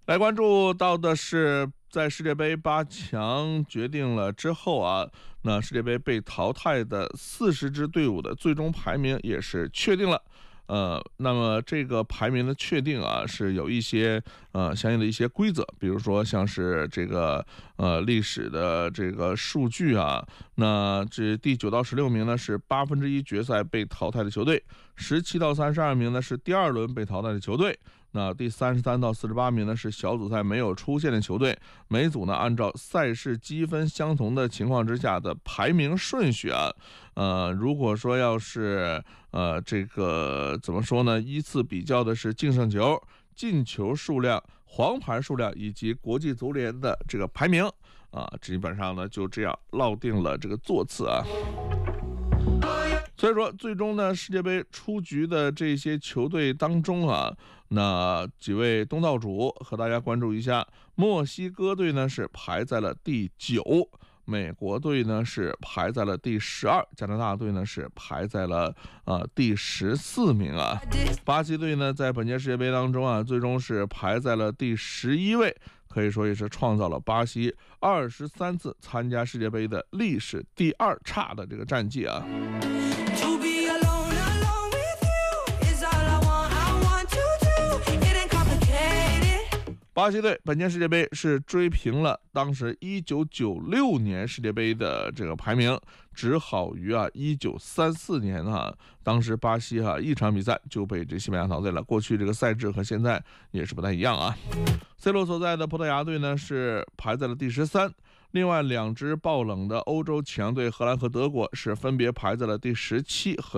来关注到的是，在世界杯8强决定了之后啊，那世界杯被淘汰的40支队伍的最终排名也是确定了。那么这个排名的确定啊，是有一些相应的一些规则，比如说像是这个历史的这个数据啊，那这第9到16名呢是1/8决赛被淘汰的球队，17到32名呢是第2轮被淘汰的球队。那第33到48名呢是小组赛没有出现的球队，每组呢按照赛事积分相同的情况之下的排名顺序啊，如果说要是这个怎么说呢，依次比较的是净胜球、进球数量、黄牌数量以及国际足联的这个排名啊，基本上呢就这样落定了这个座次啊。所以说，最终呢，世界杯出局的这些球队当中啊，那几位东道主和大家关注一下，墨西哥队呢是排在了第9，美国队呢是排在了第12，加拿大队呢是排在了第14名啊。巴西队呢在本届世界杯当中啊，最终是排在了第11位。可以说也是创造了巴西23次参加世界杯的历史第2差的这个战绩啊。巴西队本届世界杯是追平了当时1996年世界杯的这个排名，只好于1934年当时巴西一场比赛就被这西班牙淘汰了。过去这个赛制和现在也是不太一样啊。C 罗所在的葡萄牙队呢是排在了第13，另外2支爆冷的欧洲强队荷兰和德国是分别排在了第17和